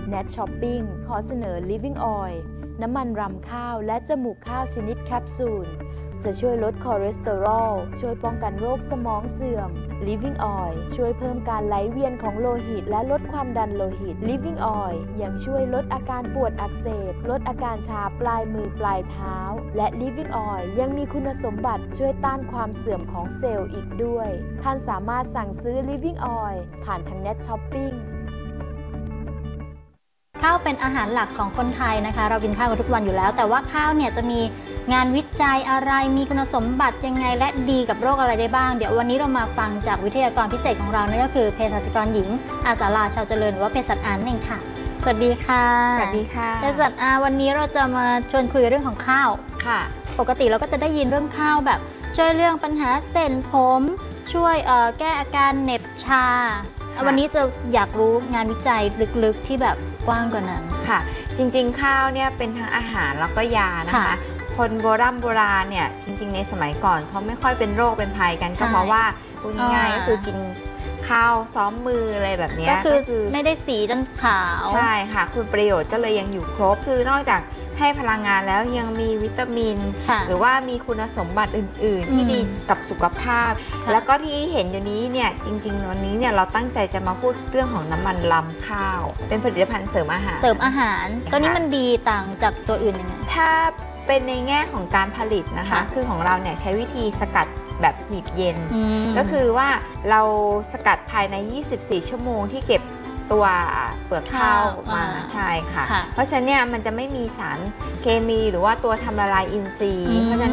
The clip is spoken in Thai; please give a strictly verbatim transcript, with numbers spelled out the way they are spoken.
แนท Shopping ขอเสนอ Living Oil น้ำมันรำข้าวและจมูกข้าวชนิดแคปซูลจะช่วยลดคอเลสเตอรอลช่วยป้องกันโรคสมองเสื่อม Living Oil ช่วยเพิ่มการไหลเวียนของโลหิตและลดความดันโลหิต Living Oil ยังช่วยลดอาการปวดอักเสบลดอาการชาปลายมือปลายเท้าและ Living Oil ยังมีคุณสมบัติช่วยต้านความเสื่อมของเซลล์อีกด้วยท่านสามารถสั่งซื้อ Living Oil ผ่านทาง Net Shopping ข้าวเป็นอาหารหลักของคนไทยนะคะเรากินข้าวกันทุกวันอยู่แล้วแต่ว่าข้าวเนี่ยจะมีงานวิจัยอะไรมีคุณสมบัติยังไงและดีกับโรคอะไรได้บ้างเดี๋ยววันนี้เรามาฟังจากวิทยากรพิเศษของเรานั่นก็คือเภสัชกรหญิงอาสาลาชาวเจริญหรือว่าเภสัชอานั่นเองค่ะสวัสดีค่ะสวัสดีค่ะเภสัชอาวันนี้เราจะมาชวนคุยเรื่องของข้าวค่ะปกติเราก็จะได้ยินเรื่องข้าวแบบช่วยเรื่องปัญหาเส้นผมช่วยเอ่อแก้อาการเหน็บชาวันนี้จะอยากรู้งานวิจัยลึกๆที่แบบกว้างกว่านั้นค่ะจริงๆข้าวเนี่ยเป็นทั้งอาหารแล้วก็ยานะคะคนโบราณโบราณเนี่ยจริงๆในสมัยก่อนเขาไม่ค่อยเป็นโรคเป็นภัยกันก็เพราะว่าพูดง่ายๆก็คือกินข้าวซ้อมมืออะไรแบบนี้ก็คือไม่ได้สีจนขาวใช่ค่ะคุณประโยชน์ก็เลยยังอยู่ครบคือนอกจากให้พลังงานแล้วยังมีวิตามินหรือว่ามีคุณสมบัติอื่นๆที่ดีกับสุขภาพแล้วก็ที่เห็นอยู่นี้เนี่ยจริงๆวันนี้เนี่ยเราตั้งใจจะมาพูดเรื่องของน้ำมันลำข้าวเป็นผลิตภัณฑ์เสริมอาหารเสริมอาหารตัวนี้มันดีต่างจากตัวอื่นยังไงถ้าเป็นในแง่ของการผลิตนะคะคือของเราเนี่ยใช้วิธีสกัดแบบหีบเย็นก็คือว่าเราสกัดภายในยี่สิบสี่ชั่วโมงที่เก็บตัวเปลือกข้าวมาใช่ค่ะเพราะฉะนั้นเนี่ยมันจะไม่มีสารเคมีหรือว่าตัวทำละลายอินทรีย์เพราะฉะนั้น